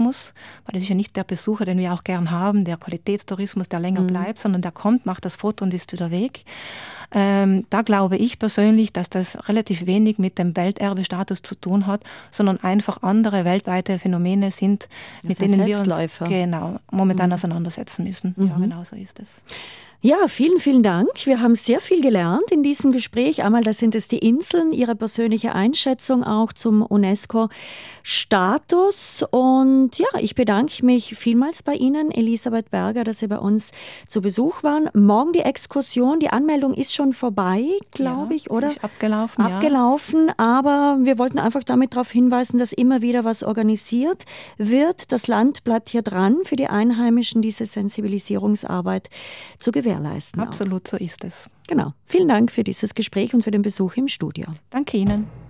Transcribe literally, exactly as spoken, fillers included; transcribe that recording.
Tourismus, weil das ist ja nicht der Besucher, den wir auch gern haben, der Qualitätstourismus, der länger mhm. bleibt, sondern der kommt, macht das Foto und ist wieder weg. Ähm, da glaube ich persönlich, dass das relativ wenig mit dem Welterbestatus zu tun hat, sondern einfach andere weltweite Phänomene sind, das mit denen wir uns genau, momentan mhm. auseinandersetzen müssen. Mhm. Ja, genau so ist es. Ja, vielen, vielen Dank. Wir haben sehr viel gelernt in diesem Gespräch. Einmal, das sind es die Inseln, Ihre persönliche Einschätzung auch zum UNESCO-Status. Und ja, ich bedanke mich vielmals bei Ihnen, Elisabeth Berger, dass Sie bei uns zu Besuch waren. Morgen die Exkursion, die Anmeldung ist schon vorbei, glaube ja, ich, oder? Ist abgelaufen, Abgelaufen, ja. Aber wir wollten einfach damit darauf hinweisen, dass immer wieder was organisiert wird. Das Land bleibt hier dran, für die Einheimischen diese Sensibilisierungsarbeit zu gewährleisten. Absolut, so ist es. Genau. Vielen Dank für dieses Gespräch und für den Besuch im Studio. Danke Ihnen.